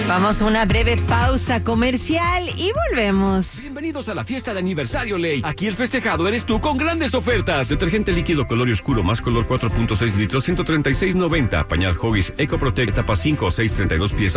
Vamos a una breve pausa comercial y volvemos. Bienvenidos a la fiesta de aniversario Ley. Aquí el festejado eres tú con grandes ofertas. Detergente líquido color oscuro más color 4.6 litros, 136.90. Pañal Huggies Eco Protect tapa 5 o 6, 32 piezas.